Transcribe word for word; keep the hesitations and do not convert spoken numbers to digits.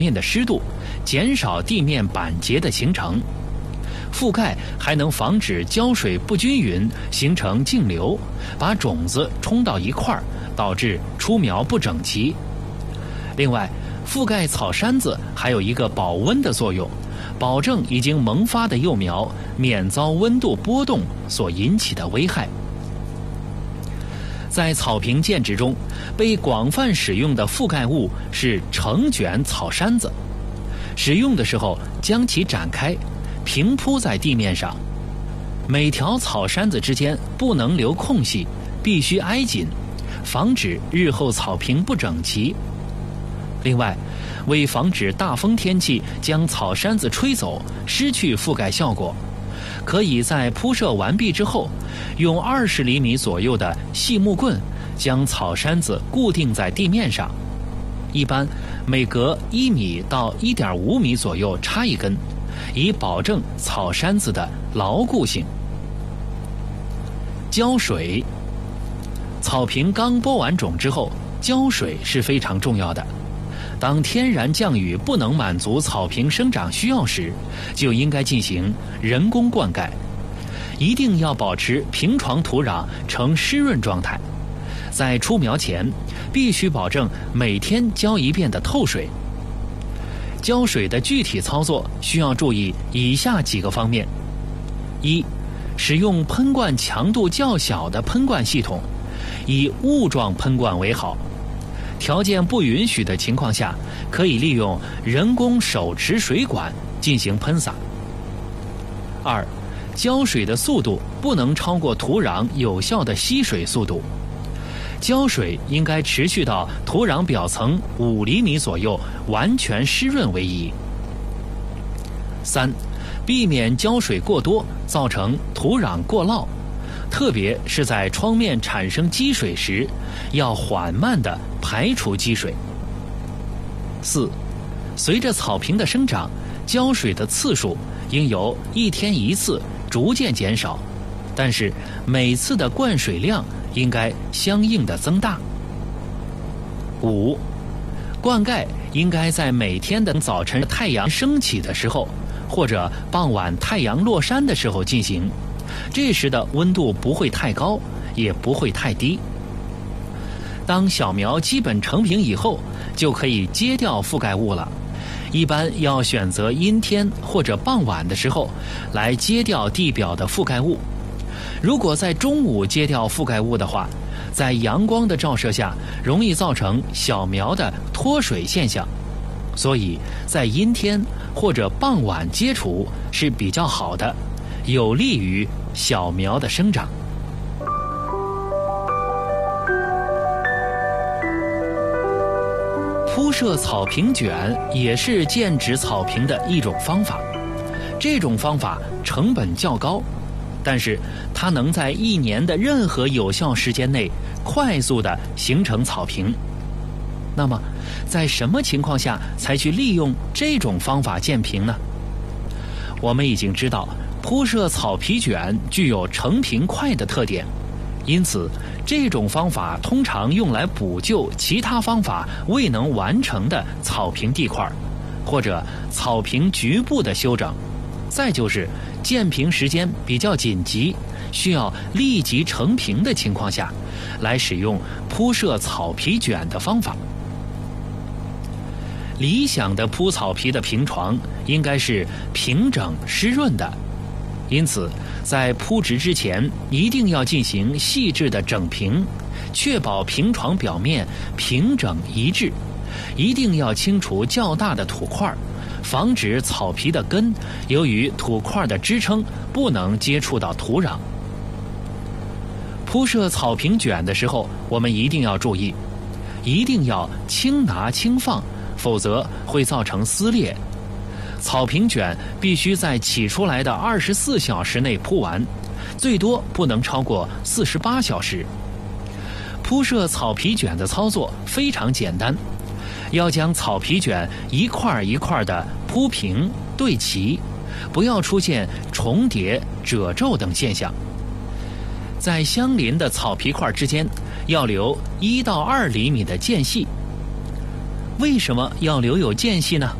面的湿度，减少地面板结的形成。覆盖还能防止浇水不均匀，形成径流，把种子冲到一块儿，导致出苗不整齐。另外，覆盖草山子还有一个保温的作用，保证已经萌发的幼苗免遭温度波动所引起的危害。在草坪建植中，被广泛使用的覆盖物是成卷草山子。使用的时候，将其展开，平铺在地面上。每条草山子之间不能留空隙，必须挨紧，防止日后草坪不整齐。另外，为防止大风天气将草山子吹走，失去覆盖效果，可以在铺设完毕之后，用二十厘米左右的细木棍将草山子固定在地面上，一般每隔一米到一点五米左右插一根，以保证草山子的牢固性。浇水，草坪刚播完种之后，浇水是非常重要的。当天然降雨不能满足草坪生长需要时，就应该进行人工灌溉。一定要保持平床土壤呈湿润状态。在出苗前，必须保证每天浇一遍的透水。浇水的具体操作需要注意以下几个方面：一、使用喷灌强度较小的喷灌系统，以雾状喷灌为好。条件不允许的情况下，可以利用人工手持水管进行喷洒。二、浇水的速度不能超过土壤有效的吸水速度。浇水应该持续到土壤表层五厘米左右完全湿润为宜。三、避免浇水过多，造成土壤过涝，特别是在窗面产生积水时，要缓慢地排除积水。四、随着草坪的生长，浇水的次数应由一天一次逐渐减少，但是每次的灌水量应该相应的增大。五、灌溉应该在每天的早晨太阳升起的时候，或者傍晚太阳落山的时候进行，这时的温度不会太高，也不会太低。当小苗基本成品以后，就可以揭掉覆盖物了。一般要选择阴天或者傍晚的时候来揭掉地表的覆盖物。如果在中午揭掉覆盖物的话，在阳光的照射下容易造成小苗的脱水现象，所以在阴天或者傍晚揭除是比较好的，有利于小苗的生长。铺设草坪卷也是建植草坪的一种方法，这种方法成本较高，但是它能在一年的任何有效时间内快速地形成草坪。那么，在什么情况下才去利用这种方法建坪呢？我们已经知道，铺设草皮卷具有成坪快的特点，因此这种方法通常用来补救其他方法未能完成的草坪地块，或者草坪局部的修整。再就是建坪时间比较紧急，需要立即成坪的情况下，来使用铺设草皮卷的方法。理想的铺草皮的平床应该是平整湿润的，因此在铺植之前一定要进行细致的整平，确保平床表面平整一致，一定要清除较大的土块，防止草皮的根由于土块的支撑不能接触到土壤。铺设草坪卷的时候，我们一定要注意，一定要轻拿轻放，否则会造成撕裂。草坪卷必须在起出来的二十四小时内铺完，最多不能超过四十八小时。铺设草皮卷的操作非常简单，要将草皮卷一块一块的铺平对齐，不要出现重叠、褶皱等现象。在相邻的草皮块之间要留一到二厘米的间隙。 为什么要留有间隙呢？